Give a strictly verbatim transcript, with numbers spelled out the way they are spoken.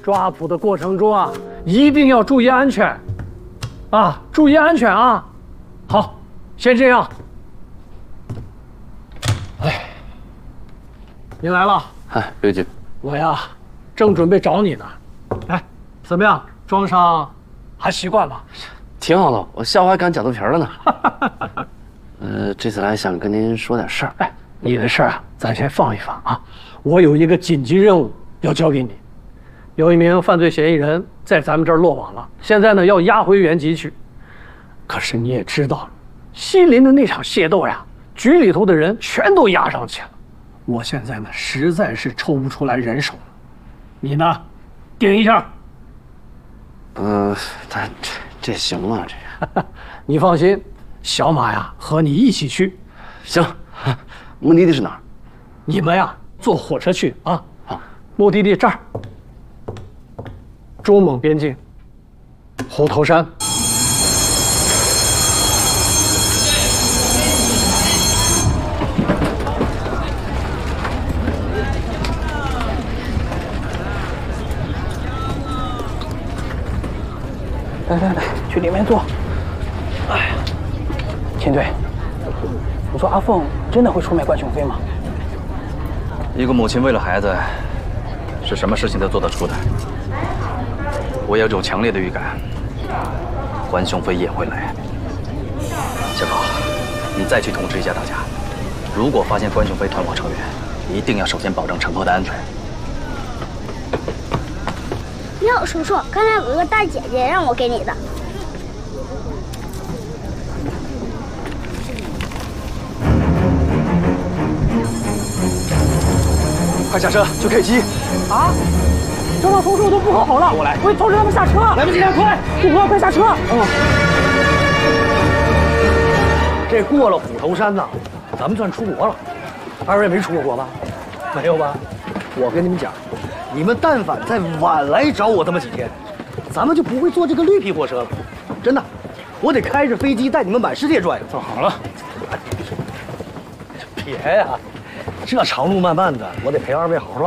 抓捕的过程中啊，一定要注意安全，啊，注意安全啊！好，先这样。哎，你来了。 哎，刘局， 我呀，正准备找你呢。哎，怎么样？装上还习惯吗？ 挺好的，我下回还擀饺子皮了呢。呃，这次来想跟您说点事儿。 哎，你的事儿啊，咱先放一放啊。我有一个紧急任务要交给你，有一名犯罪嫌疑人在咱们这儿落网了，现在呢要押回原籍去。可是你也知道，西林的那场械斗呀，局里头的人全都押上去了。我现在呢实在是抽不出来人手了，你呢，顶一下。 呃，他这这行吗？这你放心，小马呀和你一起去。 行，目的地是哪儿？ 你们呀坐火车去啊。 好， 目的地这儿，中蒙边境，虎头山。来来来，去里面坐。哎呀，秦队，你说阿凤真的会出卖关雄飞吗？ 一个母亲为了孩子，是什么事情都做得出的。我有种强烈的预感，关雄飞也会来。小高，你再去通知一下大家，如果发现关雄飞团伙成员，一定要首先保证城坡的安全。 你好，叔叔，刚才有一个大姐姐让我给你的。 快下车，去 K 七。 啊！正到同事都不好了，我来，我通知他们下车。来不及了，快！顾哥，快下车！哦。这过了虎头山呢，咱们算出国了。二位没出过国吧？没有吧？我跟你们讲，你们但凡再晚来找我这么几天，咱们就不会坐这个绿皮火车了。真的，我得开着飞机带你们满世界转悠。坐好了。别呀、啊，这长路漫漫的，我得陪二位好好唠。